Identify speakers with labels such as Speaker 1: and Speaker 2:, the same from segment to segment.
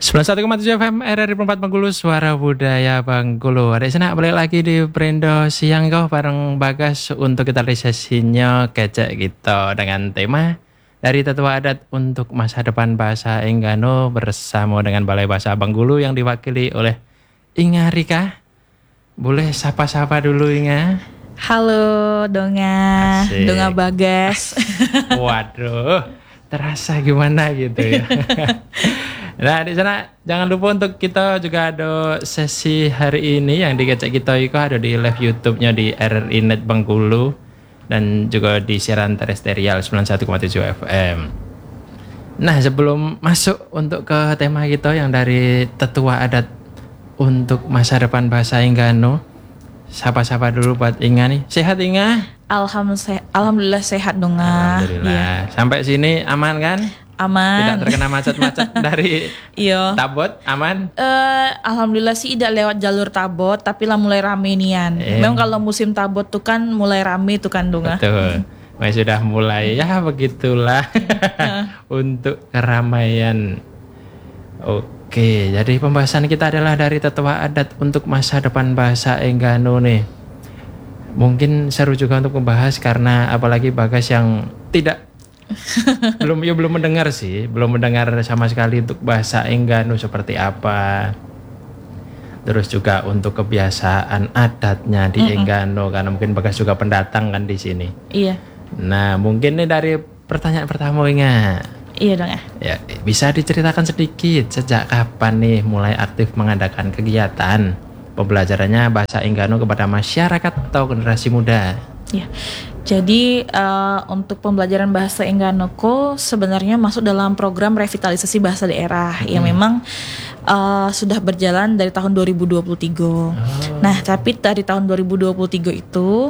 Speaker 1: 91,7 FM RRI 4 Bengkulu, Suara Budaya Bengkulu. Adik senak balik lagi di Perindo Siang kau bareng Bagas untuk kita sesinya kecek kita dengan tema dari Tetua Adat untuk Masa Depan Bahasa Enggano bersama dengan Balai Bahasa Bengkulu yang diwakili oleh Inga Rika. Boleh sapa-sapa dulu Inga.
Speaker 2: Halo Donga,
Speaker 1: Asik.
Speaker 2: Donga Bagas.
Speaker 1: Waduh, terasa gimana gitu ya. Nah di sana jangan lupa untuk kita juga ada sesi hari ini yang dikecek kita itu ada di live YouTube-nya di RRI Net Bengkulu dan juga di siaran terestrial 91,7 FM. Nah sebelum masuk untuk ke tema kita yang dari Tetua Adat untuk Masa Depan Bahasa Enggano, sapa-sapa dulu buat Inga nih. Sehat Inga?
Speaker 2: Alhamdulillah sehat Donga.
Speaker 1: Alhamdulillah. Sampai sini aman kan?
Speaker 2: Aman.
Speaker 1: Tidak terkena macet-macet dari
Speaker 2: Iya.
Speaker 1: Tabot, aman?
Speaker 2: Alhamdulillah sih tidak lewat jalur Tabot, tapi lah mulai rame nian. Memang kalau musim Tabot tuh kan mulai rame tuh kan Donga.
Speaker 1: Betul. Sudah mulai ya begitulah untuk keramaian. Oke, jadi pembahasan kita adalah dari Tetua Adat untuk Masa Depan Bahasa Enggano nih. Mungkin seru juga untuk membahas karena apalagi Bagas yang belum mendengar sama sekali untuk bahasa Enggano seperti apa. Terus juga untuk kebiasaan adatnya di Enggano karena mungkin Bagas juga pendatang kan di sini.
Speaker 2: Iya.
Speaker 1: Nah, mungkin nih dari pertanyaan pertama Inga.
Speaker 2: Iya dong ya.
Speaker 1: Ya, bisa diceritakan sedikit sejak kapan nih mulai aktif mengadakan kegiatan pembelajarannya bahasa Enggano kepada masyarakat atau generasi muda?
Speaker 2: Ya. Jadi untuk pembelajaran bahasa Engganoko sebenarnya masuk dalam program revitalisasi bahasa daerah yang memang sudah berjalan dari tahun 2023. Nah, tapi dari tahun 2023 itu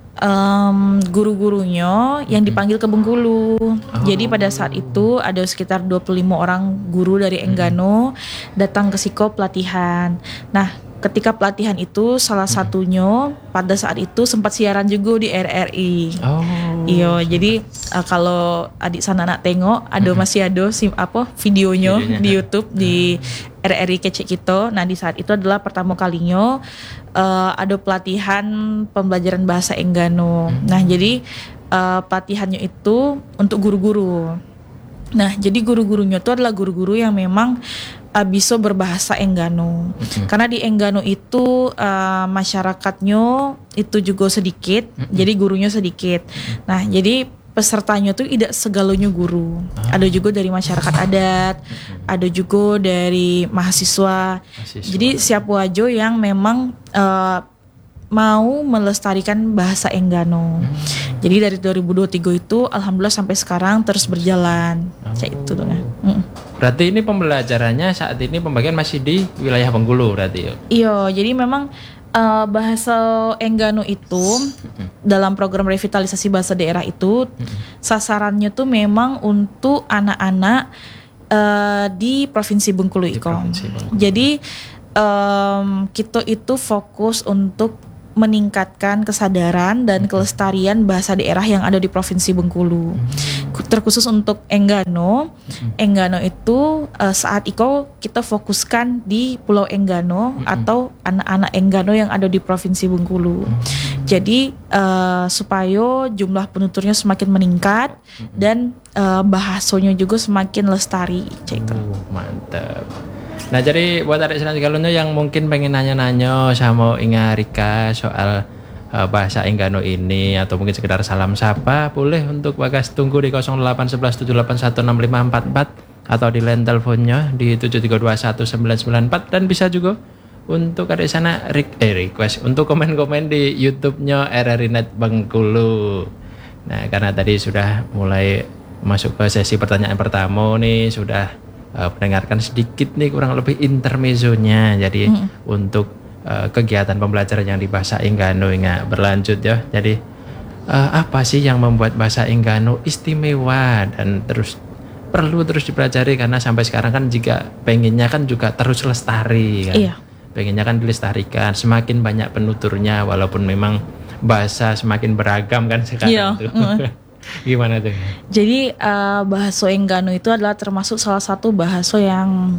Speaker 2: guru-gurunya yang dipanggil ke Bengkulu. Jadi pada saat itu ada sekitar 25 orang guru dari Enggano datang ke Siko pelatihan. Nah, ketika pelatihan itu salah satunya pada saat itu sempat siaran juga di RRI. Iya, jadi kalau adik sana nak tengok masih ada videonya di YouTube di RRI Kecek kita. Nah di saat itu adalah pertama kalinya ada pelatihan pembelajaran bahasa Enggano. Nah jadi pelatihannya itu untuk guru-guru. Nah jadi guru-gurunya itu adalah guru-guru yang memang bisa berbahasa Enggano. Karena di Enggano itu masyarakatnya itu juga sedikit, jadi gurunya sedikit. Nah, jadi pesertanya tuh tidak segalanya guru. Ada juga dari masyarakat adat, ada juga dari mahasiswa. Jadi siapa aja yang memang mau melestarikan bahasa Enggano. Jadi dari 2023 itu alhamdulillah sampai sekarang terus berjalan. Kayak itu dong.
Speaker 1: Berarti ini pembelajarannya saat ini pembagian masih di wilayah Bengkulu berarti ya?
Speaker 2: Iya, jadi memang bahasa Enggano itu dalam program revitalisasi bahasa daerah itu sasarannya tuh memang untuk anak-anak di Provinsi Bengkulu Ikom. Jadi kita itu fokus untuk meningkatkan kesadaran dan kelestarian bahasa daerah yang ada di Provinsi Bengkulu. Terkhusus untuk Enggano, Enggano itu saat itu kita fokuskan di Pulau Enggano atau anak-anak Enggano yang ada di Provinsi Bengkulu. Jadi supaya jumlah penuturnya semakin meningkat dan bahasanya juga semakin lestari.
Speaker 1: Mantap. Nah jadi buat adik selanjutnya yang mungkin pengen nanya-nanya sama Inga Rika soal bahasa Enggano ini atau mungkin sekedar salam sapa, boleh untuk Bagas tunggu di 0811781654 atau di line teleponnya di 7321994 dan bisa juga untuk adik sana request untuk komen-komen di YouTube-nya RRI Net Bengkulu. Nah karena tadi sudah mulai masuk ke sesi pertanyaan pertama nih, sudah mendengarkan sedikit nih kurang lebih intermezzonya. Jadi untuk kegiatan pembelajaran yang di bahasa Enggano Inga berlanjut ya. Jadi apa sih yang membuat bahasa Enggano istimewa dan perlu terus dipelajari karena sampai sekarang kan jika pengennya kan juga terus lestari kan. Iya. Pengennya kan dilestarikan, semakin banyak penuturnya walaupun memang bahasa semakin beragam kan sekarang tuh. Gimana tuh?
Speaker 2: Jadi bahasa Enggano itu adalah termasuk salah satu bahasa yang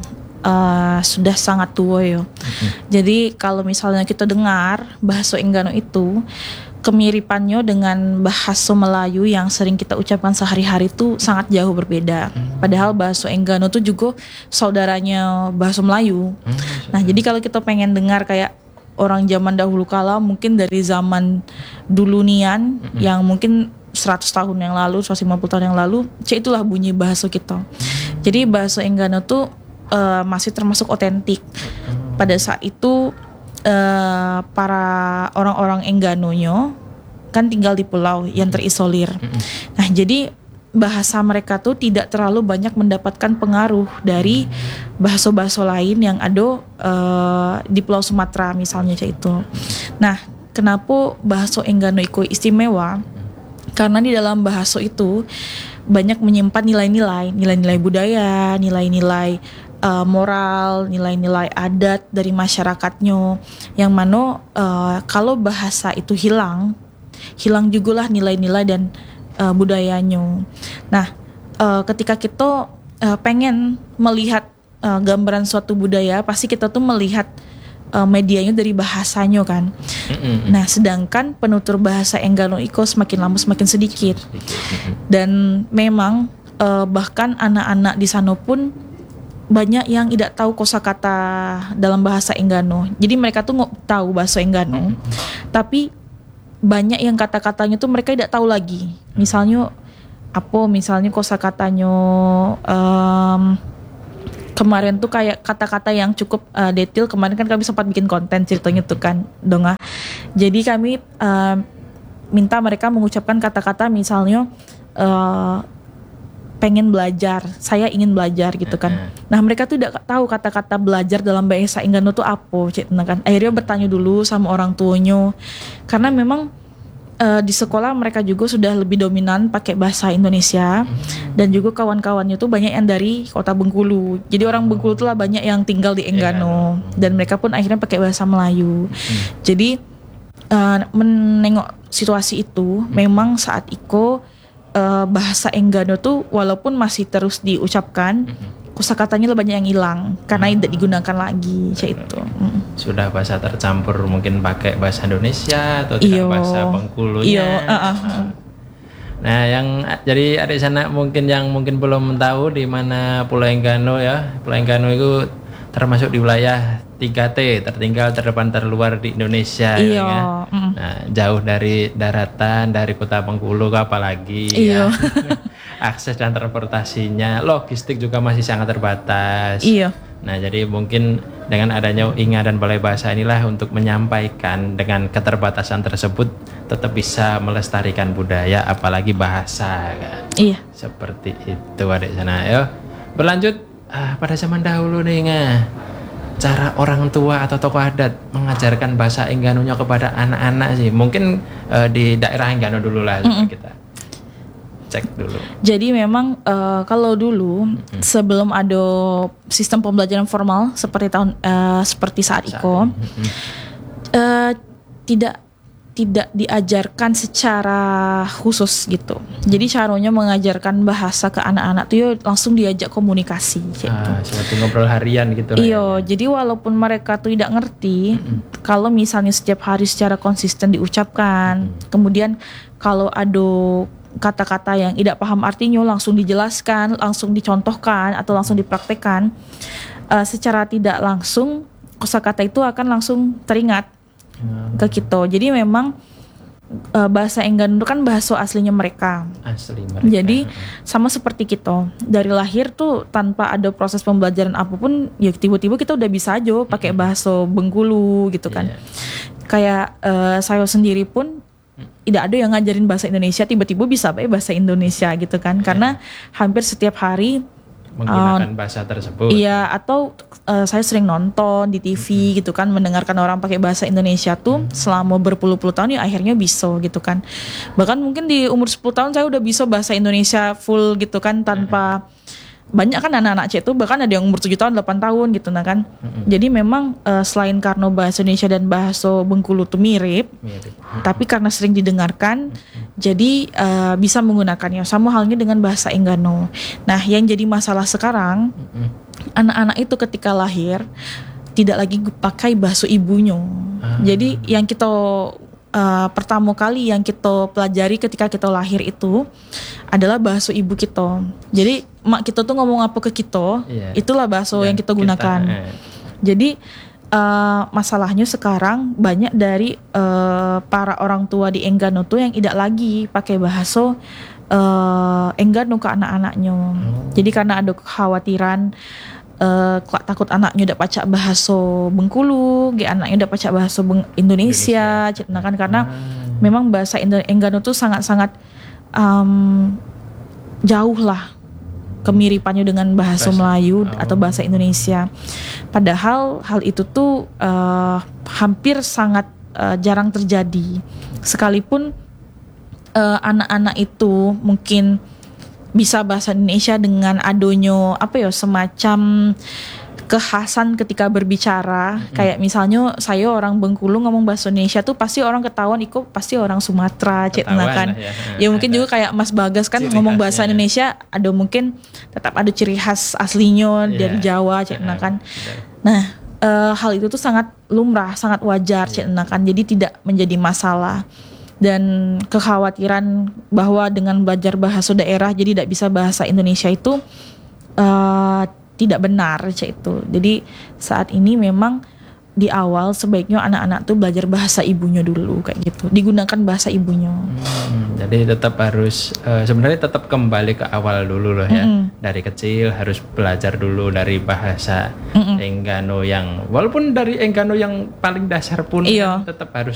Speaker 2: sudah sangat tua ya. Jadi kalau misalnya kita dengar bahasa Enggano itu kemiripannya dengan bahasa Melayu yang sering kita ucapkan sehari-hari itu sangat jauh berbeda. Padahal bahasa Enggano itu juga saudaranya bahasa Melayu. Nah, jadi kalau kita pengen dengar kayak orang zaman dahulu kala, mungkin dari zaman dulu nian yang mungkin 100 tahun yang lalu, 150 tahun yang lalu, itulah bunyi bahasa kita. Jadi bahasa Enggano tuh masih termasuk otentik. Pada saat itu para orang-orang Engganonya kan tinggal di pulau yang terisolir. Nah, jadi bahasa mereka tuh tidak terlalu banyak mendapatkan pengaruh dari bahasa-bahasa lain yang ada di Pulau Sumatera misalnya itu. Nah, kenapa bahasa Enggano itu istimewa? Karena di dalam bahasa itu banyak menyimpan nilai-nilai budaya, nilai-nilai moral, nilai-nilai adat dari masyarakatnya, yang mana kalau bahasa itu hilang juga lah nilai-nilai dan budayanya. Nah, ketika kita pengen melihat gambaran suatu budaya, pasti kita tuh melihat medianya dari bahasanya kan. Nah, sedangkan penutur bahasa Enggano itu semakin lama semakin sedikit. Dan memang bahkan anak-anak di sana pun banyak yang tidak tahu kosakata dalam bahasa Enggano. Jadi mereka tuh nggak tahu bahasa Enggano, tapi banyak yang kata-katanya tuh mereka tidak tahu lagi. Misalnya kosakatanya kemarin tuh kayak kata-kata yang cukup detail. Kemarin kan kami sempat bikin konten ceritanya tuh kan, Donga. Jadi kami minta mereka mengucapkan kata-kata misalnya pengen belajar, saya ingin belajar gitu kan. Nah, mereka tuh tidak tahu kata-kata belajar dalam bahasa Enggano tuh apa, kan. Akhirnya bertanya dulu sama orang tuanya. Karena memang di sekolah mereka juga sudah lebih dominan pakai bahasa Indonesia, dan juga kawan-kawannya tuh banyak yang dari kota Bengkulu. Jadi orang Bengkulu tuh lah banyak yang tinggal di Enggano, dan mereka pun akhirnya pakai bahasa Melayu. Jadi menengok situasi itu, memang saat itu bahasa Enggano tuh walaupun masih terus diucapkan, kosakatanya banyak yang hilang karena tidak digunakan lagi, itu.
Speaker 1: Sudah bahasa tercampur, mungkin pakai bahasa Indonesia atau tidak bahasa Bengkulunya. Nah, yang jadi ada di sana mungkin belum tahu di mana Pulau Enggano ya. Pulau Enggano itu termasuk di wilayah 3T, tertinggal, terdepan, terluar di Indonesia ya. Nah, jauh dari daratan, dari kota Bengkulu apalagi ya. Akses dan transportasinya, logistik juga masih sangat terbatas. Nah, jadi mungkin dengan adanya INGA dan Balai Bahasa inilah untuk menyampaikan dengan keterbatasan tersebut tetap bisa melestarikan budaya, apalagi bahasa kan. Seperti itu adik sana. Yo, berlanjut pada zaman dahulu nih cara orang tua atau tokoh adat mengajarkan bahasa Engganonya kepada anak-anak sih. Mungkin di daerah Enggano dulu lah kita cek dulu. Jadi memang kalau dulu sebelum ada sistem pembelajaran formal seperti saat itu, tidak diajarkan secara khusus gitu. Jadi caranya mengajarkan bahasa ke anak-anak tuh langsung diajak komunikasi gitu. Seperti ngobrol harian gitu. Jadi walaupun mereka tuh tidak ngerti, kalau misalnya setiap hari secara konsisten diucapkan, kemudian kalau ada kata-kata yang tidak paham artinya langsung dijelaskan, langsung dicontohkan atau langsung dipraktekkan, secara tidak langsung kosakata itu akan langsung teringat ke kita. Jadi memang bahasa Enggano itu kan bahasa aslinya mereka. Jadi sama seperti kita dari lahir tuh tanpa ada proses pembelajaran apapun, ya tiba-tiba kita udah bisa aja pakai bahasa Bengkulu gitu kan. Kayak saya sendiri pun tidak ada yang ngajarin bahasa Indonesia, tiba-tiba bisa pakai bahasa Indonesia gitu kan. Karena hampir setiap hari menggunakan bahasa tersebut. Iya, atau saya sering nonton di TV gitu kan, mendengarkan orang pakai bahasa Indonesia tuh selama berpuluh-puluh tahun, ya akhirnya bisa gitu kan. Bahkan mungkin di umur 10 tahun saya udah bisa bahasa Indonesia full gitu kan, tanpa
Speaker 2: banyak kan anak-anak Aceh itu bahkan ada yang umur 7 tahun 8 tahun gitu nah kan. Jadi memang selain karena bahasa Indonesia dan bahasa Bengkulu tuh mirip. Tapi karena sering didengarkan jadi bisa menggunakannya sama halnya dengan bahasa Enggano. Nah yang jadi masalah sekarang anak-anak itu ketika lahir tidak lagi pakai bahasa ibunya. Jadi yang kita pertama kali yang kita pelajari ketika kita lahir itu adalah bahasa ibu kita. Jadi mak kita tuh ngomong apa ke kita, itulah bahasa yang kita gunakan. Jadi masalahnya sekarang banyak dari para orang tua di Enggano tuh yang tidak lagi pakai bahasa Enggano ke anak-anaknya. Jadi karena ada kekhawatiran takut anaknya udah pacak bahasa Bengkulu, anaknya udah pacak bahasa Indonesia. Nah kan karena memang bahasa Enggano tuh sangat-sangat jauh lah kemiripannya dengan bahasa Melayu atau bahasa Indonesia. Padahal hal itu tuh hampir sangat jarang terjadi. Sekalipun anak-anak itu mungkin bisa bahasa Indonesia dengan adonyo semacam kekhasan ketika berbicara. Kayak misalnya saya orang Bengkulu ngomong bahasa Indonesia tuh pasti orang ketahuan Iko pasti orang Sumatera kan. Ya mungkin juga kayak Mas Bagas kan ngomong bahasa Indonesia ada mungkin tetap ada ciri khas aslinya dari Jawa kan. Nah hal itu tuh sangat lumrah, sangat wajar kan. Jadi tidak menjadi masalah. Dan kekhawatiran bahwa dengan belajar bahasa daerah jadi tidak bisa bahasa Indonesia itu tidak benar itu. Jadi saat ini memang di awal sebaiknya anak-anak tuh belajar bahasa ibunya dulu kayak gitu. Digunakan bahasa ibunya.
Speaker 1: Jadi tetap harus sebenarnya tetap kembali ke awal dulu loh ya. Dari kecil harus belajar dulu dari bahasa Enggano yang walaupun dari Enggano yang paling dasar pun tetap harus